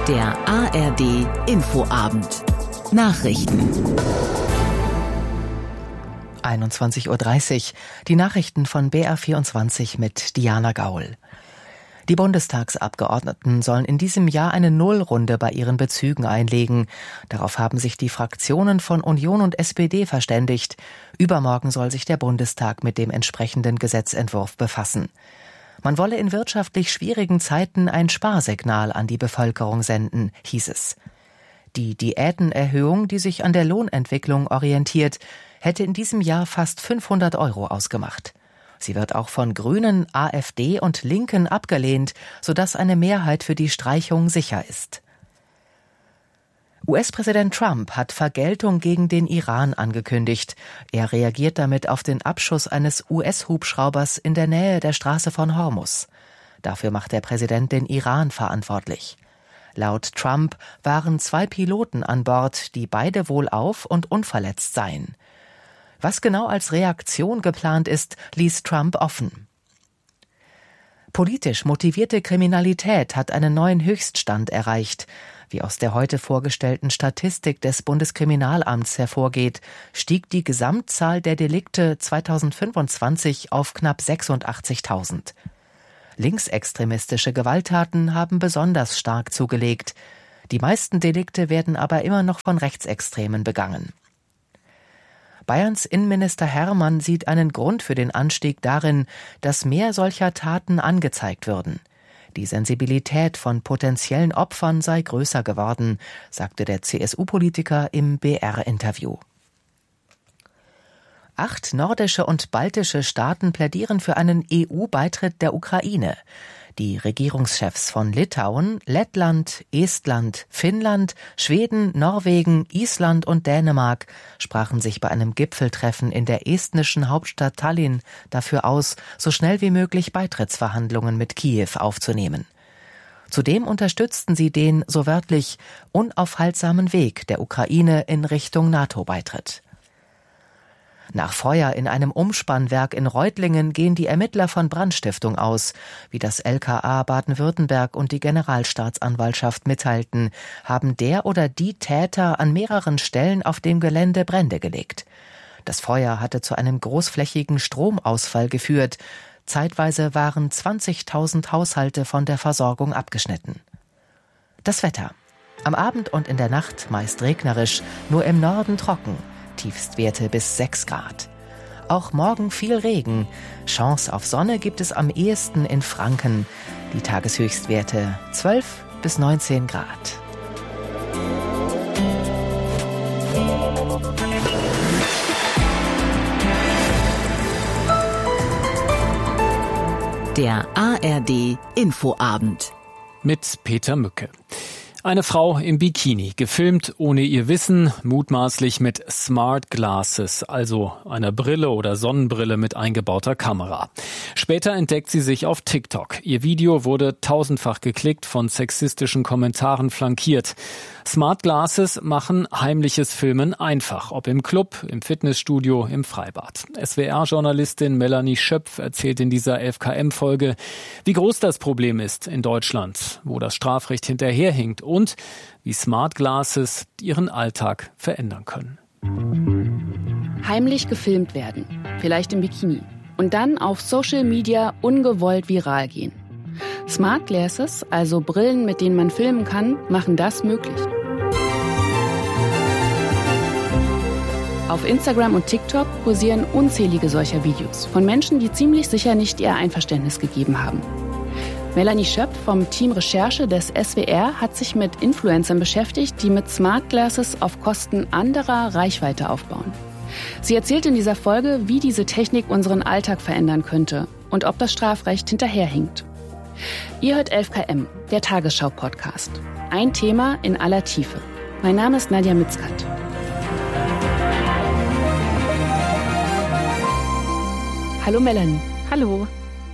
Der ARD Infoabend. Nachrichten. 21:30 Uhr. Die Nachrichten von BR24 mit Diana Gaul. Die Bundestagsabgeordneten sollen in diesem Jahr eine Nullrunde bei ihren Bezügen einlegen. Darauf haben sich die Fraktionen von Union und SPD verständigt. Übermorgen soll sich der Bundestag mit dem entsprechenden Gesetzentwurf befassen. Man wolle in wirtschaftlich schwierigen Zeiten ein Sparsignal an die Bevölkerung senden, hieß es. Die Diätenerhöhung, die sich an der Lohnentwicklung orientiert, hätte in diesem Jahr fast 500 € ausgemacht. Sie wird auch von Grünen, AfD und Linken abgelehnt, sodass eine Mehrheit für die Streichung sicher ist. US-Präsident Trump hat Vergeltung gegen den Iran angekündigt. Er reagiert damit auf den Abschuss eines US-Hubschraubers in der Nähe der Straße von Hormuz. Dafür macht der Präsident den Iran verantwortlich. Laut Trump waren 2 Piloten an Bord, die beide wohlauf und unverletzt seien. Was genau als Reaktion geplant ist, ließ Trump offen. Politisch motivierte Kriminalität hat einen neuen Höchststand erreicht. Wie aus der heute vorgestellten Statistik des Bundeskriminalamts hervorgeht, stieg die Gesamtzahl der Delikte 2025 auf knapp 86.000. Linksextremistische Gewalttaten haben besonders stark zugelegt. Die meisten Delikte werden aber immer noch von Rechtsextremen begangen. Bayerns Innenminister Hermann sieht einen Grund für den Anstieg darin, dass mehr solcher Taten angezeigt würden. Die Sensibilität von potenziellen Opfern sei größer geworden, sagte der CSU-Politiker im BR-Interview. 8 nordische und baltische Staaten plädieren für einen EU-Beitritt der Ukraine. Die Regierungschefs von Litauen, Lettland, Estland, Finnland, Schweden, Norwegen, Island und Dänemark sprachen sich bei einem Gipfeltreffen in der estnischen Hauptstadt Tallinn dafür aus, so schnell wie möglich Beitrittsverhandlungen mit Kiew aufzunehmen. Zudem unterstützten sie den, so wörtlich, unaufhaltsamen Weg der Ukraine in Richtung NATO-Beitritt. Nach Feuer in einem Umspannwerk in Reutlingen gehen die Ermittler von Brandstiftung aus. Wie das LKA Baden-Württemberg und die Generalstaatsanwaltschaft mitteilten, haben der oder die Täter an mehreren Stellen auf dem Gelände Brände gelegt. Das Feuer hatte zu einem großflächigen Stromausfall geführt. Zeitweise waren 20.000 Haushalte von der Versorgung abgeschnitten. Das Wetter. Am Abend und in der Nacht meist regnerisch, nur im Norden trocken. Tiefstwerte bis 6 Grad. Auch morgen viel Regen. Chance auf Sonne gibt es am ehesten in Franken. Die Tageshöchstwerte 12 bis 19 Grad. Der ARD Infoabend. Mit Peter Mücke. Eine Frau im Bikini, gefilmt ohne ihr Wissen, mutmaßlich mit Smart Glasses, also einer Brille oder Sonnenbrille mit eingebauter Kamera. Später entdeckt sie sich auf TikTok. Ihr Video wurde tausendfach geklickt, von sexistischen Kommentaren flankiert. Smart Glasses machen heimliches Filmen einfach, ob im Club, im Fitnessstudio, im Freibad. SWR-Journalistin Melanie Schöpf erzählt in dieser 11KM-Folge, wie groß das Problem ist in Deutschland, wo das Strafrecht hinterherhinkt und wie Smart Glasses ihren Alltag verändern können. Heimlich gefilmt werden, vielleicht im Bikini, und dann auf Social Media ungewollt viral gehen. Smart Glasses, also Brillen, mit denen man filmen kann, machen das möglich. Auf Instagram und TikTok kursieren unzählige solcher Videos von Menschen, die ziemlich sicher nicht ihr Einverständnis gegeben haben. Melanie Schöpf vom Team Recherche des SWR hat sich mit Influencern beschäftigt, die mit Smart Glasses auf Kosten anderer Reichweite aufbauen. Sie erzählt in dieser Folge, wie diese Technik unseren Alltag verändern könnte und ob das Strafrecht hinterherhinkt. Ihr hört 11KM, der Tagesschau-Podcast. Ein Thema in aller Tiefe. Mein Name ist Nadja Mitzkat. Hallo Melanie. Hallo.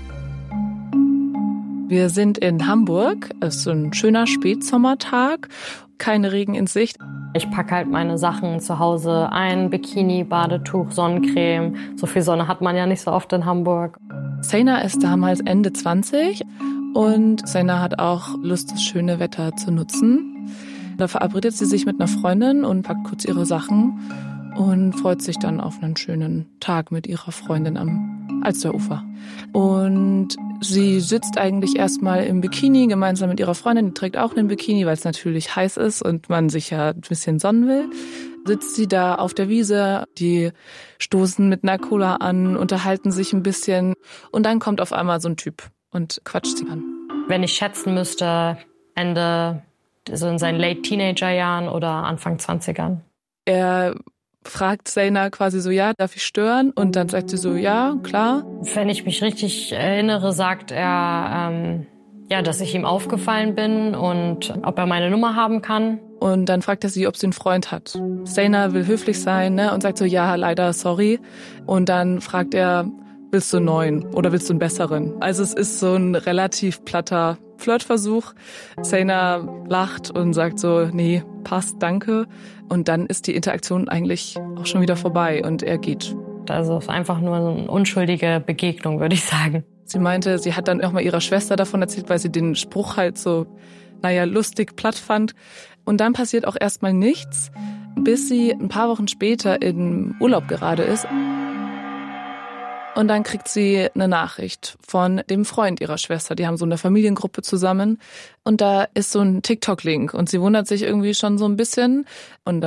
Wir sind in Hamburg. Es ist ein schöner Spätsommertag. Keine Regen in Sicht. Ich packe halt meine Sachen zu Hause ein. Bikini, Badetuch, Sonnencreme. So viel Sonne hat man ja nicht so oft in Hamburg. Sena ist damals Ende 20 Und Zainab hat auch Lust, das schöne Wetter zu nutzen. Da verabredet sie sich mit einer Freundin und packt kurz ihre Sachen und freut sich dann auf einen schönen Tag mit ihrer Freundin am Alsterufer. Und sie sitzt eigentlich erstmal im Bikini gemeinsam mit ihrer Freundin, die trägt auch einen Bikini, weil es natürlich heiß ist und man sich ja ein bisschen sonnen will. Sitzt sie da auf der Wiese, die stoßen mit einer Cola an, unterhalten sich ein bisschen und dann kommt auf einmal so ein Typ und quatscht sie an. Wenn ich schätzen müsste, Ende, so in seinen Late-Teenager-Jahren oder Anfang 20ern. Er fragt Zainab quasi so, ja, darf ich stören? Und dann sagt sie so, ja, klar. Wenn ich mich richtig erinnere, sagt er, dass ich ihm aufgefallen bin und ob er meine Nummer haben kann. Und dann fragt er sie, ob sie einen Freund hat. Zainab will höflich sein, ne, und sagt so, ja, leider, sorry. Und dann fragt er, willst du einen neuen oder willst du einen besseren? Also es ist so ein relativ platter Flirtversuch. Zainab lacht und sagt so, nee, passt, danke. Und dann ist die Interaktion eigentlich auch schon wieder vorbei und er geht. Also es ist einfach nur eine unschuldige Begegnung, würde ich sagen. Sie meinte, sie hat dann auch mal ihrer Schwester davon erzählt, weil sie den Spruch halt so, lustig platt fand. Und dann passiert auch erstmal nichts, bis sie ein paar Wochen später im Urlaub gerade ist. Und dann kriegt sie eine Nachricht von dem Freund ihrer Schwester. Die haben so eine Familiengruppe zusammen. Und da ist so ein TikTok-Link. Und sie wundert sich irgendwie schon so ein bisschen. Und